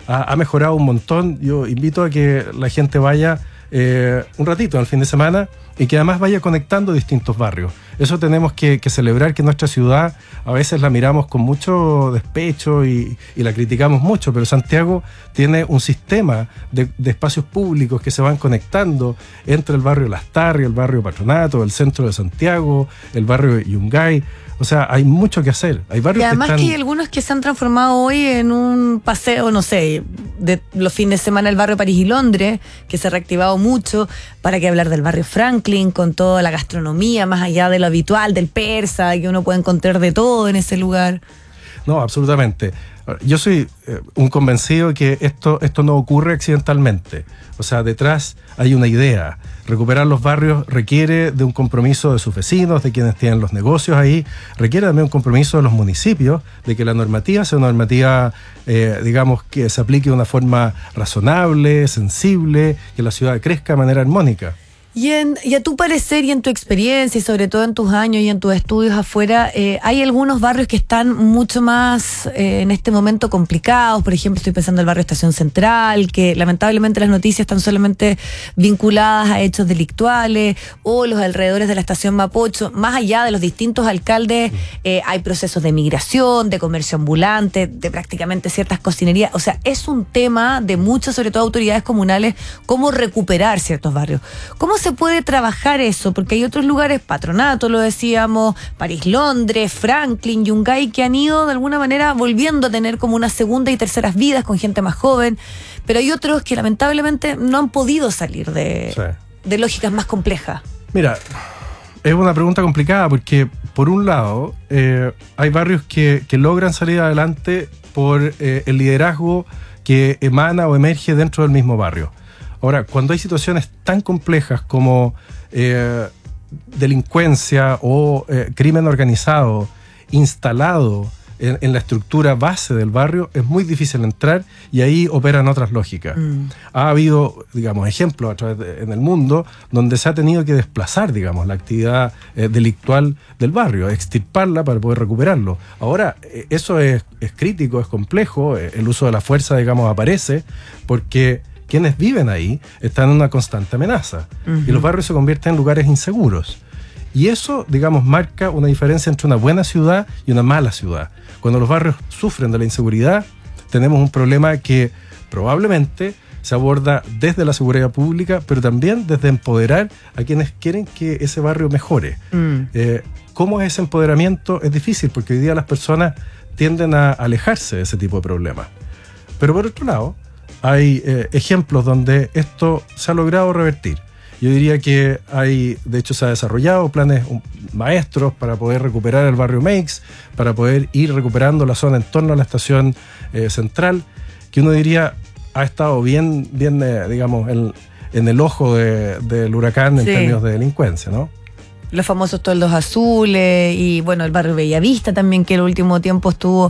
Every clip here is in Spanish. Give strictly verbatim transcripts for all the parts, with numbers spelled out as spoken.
ha, ha mejorado un montón. Yo invito a que la gente vaya eh, un ratito en el fin de semana y que además vaya conectando distintos barrios. Eso tenemos que, que celebrar, que nuestra ciudad a veces la miramos con mucho despecho y, y la criticamos mucho, pero Santiago tiene un sistema de, de espacios públicos que se van conectando entre el barrio Lastarria, el barrio Patronato, el centro de Santiago, el barrio Yungay. O sea, hay mucho que hacer. Hay barrios y además que, están... que hay algunos que se han transformado hoy en un paseo, no sé, de los fines de semana el barrio París y Londres, que se ha reactivado mucho. Para qué hablar del barrio Franklin, con toda la gastronomía, más allá de lo habitual, del persa, que uno puede encontrar de todo en ese lugar. No, absolutamente. Yo soy eh, un convencido que esto, esto no ocurre accidentalmente. O sea, detrás hay una idea. Recuperar los barrios requiere de un compromiso de sus vecinos, de quienes tienen los negocios ahí. Requiere también un compromiso de los municipios, de que la normativa sea una normativa, eh, digamos, que se aplique de una forma razonable, sensible, que la ciudad crezca de manera armónica. Y, en, y a tu parecer y en tu experiencia y sobre todo en tus años y en tus estudios afuera, eh, hay algunos barrios que están mucho más eh, en este momento complicados. Por ejemplo, estoy pensando en el barrio Estación Central, que lamentablemente las noticias están solamente vinculadas a hechos delictuales, o los alrededores de la estación Mapocho. Más allá de los distintos alcaldes, eh, hay procesos de migración, de comercio ambulante, de prácticamente ciertas cocinerías. O sea, es un tema de muchas, sobre todo autoridades comunales, cómo recuperar ciertos barrios. ¿Cómo se puede trabajar eso? Porque hay otros lugares, Patronato, lo decíamos, París, Londres, Franklin, Yungay, que han ido de alguna manera volviendo a tener como una segunda y terceras vidas con gente más joven, pero hay otros que lamentablemente no han podido salir de, sí. de lógicas más complejas. Mira, es una pregunta complicada porque, por un lado, eh, hay barrios que, que logran salir adelante por eh, el liderazgo que emana o emerge dentro del mismo barrio. Ahora, cuando hay situaciones tan complejas como eh, delincuencia o eh, crimen organizado instalado en, en la estructura base del barrio, es muy difícil entrar y ahí operan otras lógicas. Mm. Ha habido, digamos, ejemplos a través de, en el mundo donde se ha tenido que desplazar, digamos, la actividad eh, delictual del barrio, extirparla para poder recuperarlo. Ahora, eh, eso es, es crítico, es complejo, eh, el uso de la fuerza, digamos, aparece porque quienes viven ahí están en una constante amenaza. Uh-huh. Y los barrios se convierten en lugares inseguros. Y eso, digamos, marca una diferencia entre una buena ciudad y una mala ciudad. Cuando los barrios sufren de la inseguridad, tenemos un problema que probablemente se aborda desde la seguridad pública, pero también desde empoderar a quienes quieren que ese barrio mejore. Mm. Eh, ¿Cómo es ese empoderamiento? Es difícil, porque hoy día las personas tienden a alejarse de ese tipo de problemas. Pero por otro lado, hay eh, ejemplos donde esto se ha logrado revertir. Yo diría que hay, de hecho se han desarrollado planes um, maestros para poder recuperar el barrio Meix, para poder ir recuperando la zona en torno a la estación eh, central, que uno diría ha estado bien, bien eh, digamos, en, en el ojo de, del huracán en sí. términos de delincuencia, ¿no? Los famosos toldos azules y bueno, el barrio Bellavista también, que el último tiempo estuvo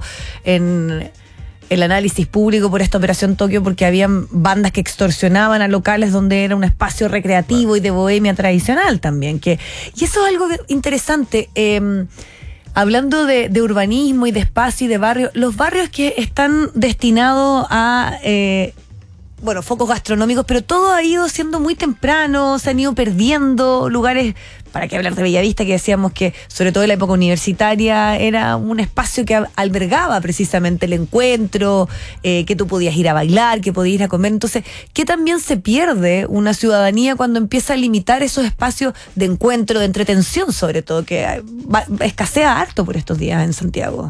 en el análisis público por esta Operación Tokio, porque habían bandas que extorsionaban a locales donde era un espacio recreativo bueno. y de bohemia tradicional también. Que, y eso es algo interesante. Eh, hablando de, de urbanismo y de espacio y de barrio, los barrios que están destinados a... Eh, bueno, focos gastronómicos, pero todo ha ido siendo muy temprano, se han ido perdiendo lugares. Para qué hablar de Bellavista, que decíamos que sobre todo en la época universitaria era un espacio que albergaba precisamente el encuentro, eh, que tú podías ir a bailar, que podías ir a comer. Entonces, ¿qué también se pierde una ciudadanía cuando empieza a limitar esos espacios de encuentro, de entretención sobre todo, que va, escasea harto por estos días en Santiago?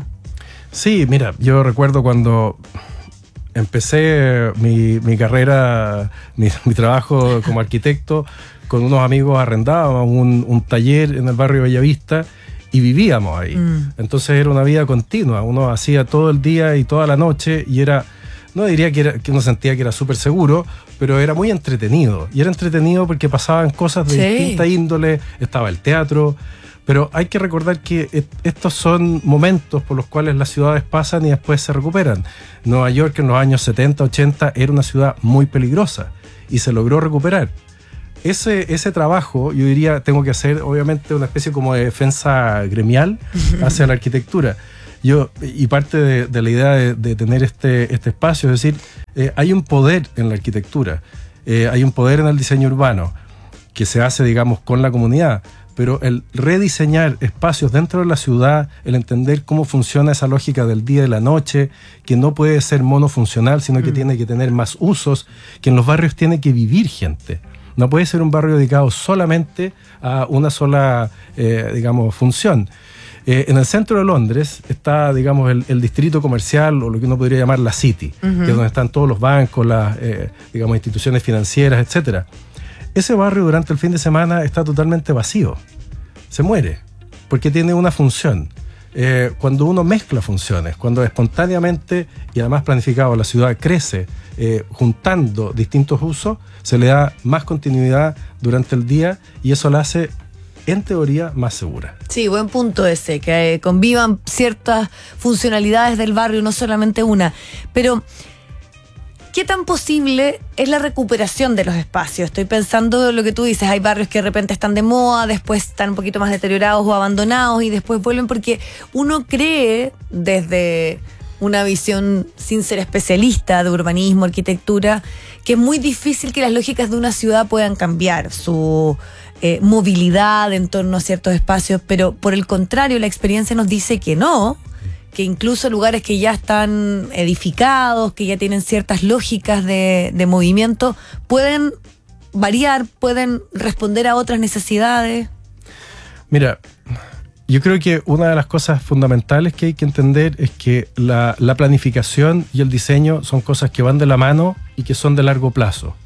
Sí, mira, yo recuerdo cuando empecé mi, mi carrera, mi, mi trabajo como arquitecto, con unos amigos arrendábamos un, un taller en el barrio Bellavista y vivíamos ahí. Mm. Entonces era una vida continua, uno hacía todo el día y toda la noche y era, no diría que, era, que uno sentía que era súper seguro, pero era muy entretenido. Y era entretenido porque pasaban cosas de sí. distinta índole, estaba el teatro. Pero hay que recordar que estos son momentos por los cuales las ciudades pasan y después se recuperan. Nueva York en los años setenta, ochenta era una ciudad muy peligrosa y se logró recuperar. Ese, ese trabajo, yo diría, tengo que hacer obviamente una especie como de defensa gremial hacia la arquitectura. Yo, y parte de, de la idea de, de tener este, este espacio, es decir, eh, hay un poder en la arquitectura, eh, hay un poder en el diseño urbano que se hace, digamos, con la comunidad, pero el rediseñar espacios dentro de la ciudad, el entender cómo funciona esa lógica del día y la noche, que no puede ser monofuncional, sino que mm. tiene que tener más usos, que en los barrios tiene que vivir gente. No puede ser un barrio dedicado solamente a una sola, eh, digamos, función. Eh, en el centro de Londres está, digamos, el, el distrito comercial, o lo que uno podría llamar la City, uh-huh. que es donde están todos los bancos, las, eh, digamos, instituciones financieras, etcétera. Ese barrio durante el fin de semana está totalmente vacío. Se muere, porque tiene una función. Eh, cuando uno mezcla funciones, cuando espontáneamente y además planificado la ciudad crece, eh, juntando distintos usos, se le da más continuidad durante el día y eso la hace, en teoría, más segura. Sí, buen punto ese, que eh, convivan ciertas funcionalidades del barrio, no solamente una. Pero ¿qué tan posible es la recuperación de los espacios? Estoy pensando en lo que tú dices, hay barrios que de repente están de moda, después están un poquito más deteriorados o abandonados y después vuelven, porque uno cree desde una visión sin ser especialista de urbanismo, arquitectura, que es muy difícil que las lógicas de una ciudad puedan cambiar su eh, movilidad en torno a ciertos espacios, pero por el contrario, la experiencia nos dice que no, que incluso lugares que ya están edificados, que ya tienen ciertas lógicas de, de movimiento, pueden variar, pueden responder a otras necesidades. Mira, yo creo que una de las cosas fundamentales que hay que entender es que la, la planificación y el diseño son cosas que van de la mano y que son de largo plazo.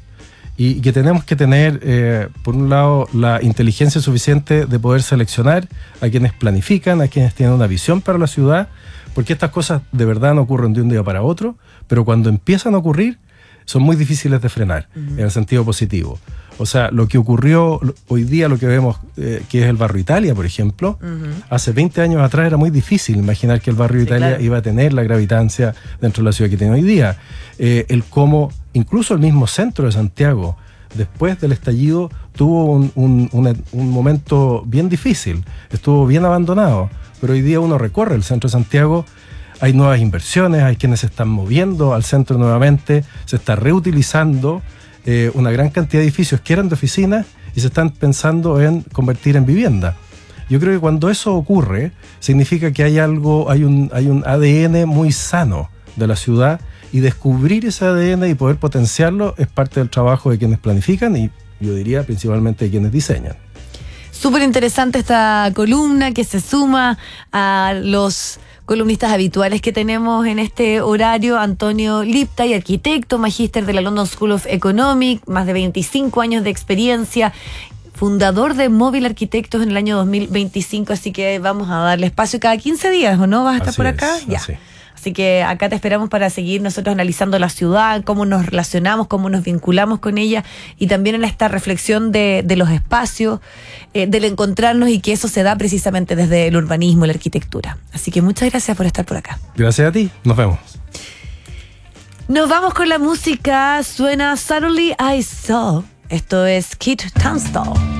Y que tenemos que tener, eh, por un lado, la inteligencia suficiente de poder seleccionar a quienes planifican, a quienes tienen una visión para la ciudad, porque estas cosas de verdad no ocurren de un día para otro, pero cuando empiezan a ocurrir son muy difíciles de frenar, uh-huh. en el sentido positivo. O sea, lo que ocurrió hoy día, lo que vemos, eh, que es el barrio Italia, por ejemplo, uh-huh. hace veinte años atrás era muy difícil imaginar que el barrio sí, Italia claro. iba a tener la gravitancia dentro de la ciudad que tiene hoy día. Eh, el cómo, incluso el mismo centro de Santiago, después del estallido, tuvo un, un, un, un momento bien difícil, estuvo bien abandonado, pero hoy día uno recorre el centro de Santiago, hay nuevas inversiones, hay quienes se están moviendo al centro nuevamente, se está reutilizando eh, una gran cantidad de edificios que eran de oficinas y se están pensando en convertir en vivienda. Yo creo que cuando eso ocurre, significa que hay algo, hay un, hay un A D N muy sano de la ciudad, y descubrir ese A D N y poder potenciarlo es parte del trabajo de quienes planifican y yo diría principalmente de quienes diseñan. Súper interesante esta columna que se suma a los columnistas habituales que tenemos en este horario. Antonio Liptay, arquitecto, magíster de la London School of Economics, más de veinticinco años de experiencia, fundador de Móvil Arquitectos en el año dos mil veinticinco, así que vamos a darle espacio cada quince días, ¿o no? ¿Vas a estar así por acá? Es, ya. Así. Así que acá te esperamos para seguir nosotros analizando la ciudad, cómo nos relacionamos, cómo nos vinculamos con ella y también en esta reflexión de, de los espacios, eh, del encontrarnos y que eso se da precisamente desde el urbanismo y la arquitectura. Así que muchas gracias por estar por acá. Gracias a ti, nos vemos. Nos vamos con la música, suena Suddenly I Saw. Esto es Kit Tunstall.